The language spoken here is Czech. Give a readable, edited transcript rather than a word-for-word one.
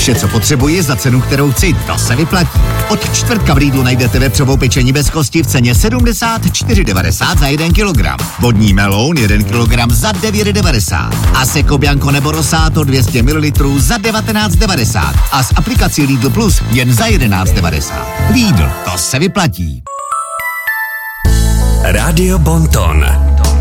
Vše, co potřebuji za cenu, kterou chci, to se vyplatí. Od čtvrtka v Lidlu najdete vepřovou pečení bez kosti v ceně 74,90 za 1 kilogram. Vodní meloun 1 kilogram za 9,90. A Seco Bianco nebo Rosato 200 ml za 19,90. A s aplikací Lidl Plus jen za 11,90. Lidl, to se vyplatí. Rádio Bonton.